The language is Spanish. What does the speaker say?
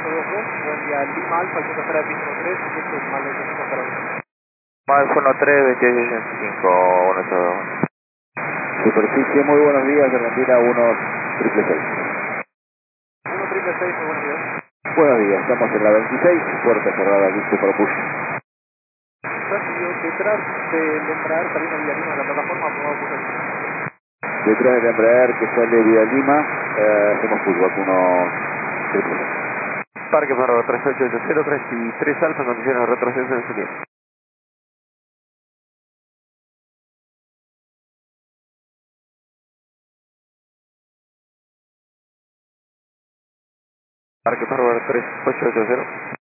buen día, Lima Alfa, el Santa Fe de Piso 3, esto es mal de 5 Alfa 13, 2865, 182. Superficie, muy buenos días, Argentina 166. 166, muy buenos días. Buenos días, estamos en la 26, puerta cerrada, listo para push. Recibió detrás del Embraer saliendo vía Lima de la plataforma, aprobado por el... Detrás del Embraer que sale vía Lima, hacemos pushback 166. Parque Ferro 3880, 33 Alfa en condiciones de retroceso en salida. Parque Ferro 3880.